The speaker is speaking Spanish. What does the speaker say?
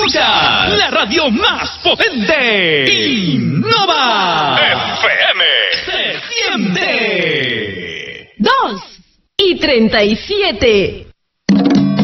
Escuchas la radio más potente. Innova FM. Se siente. 2:37.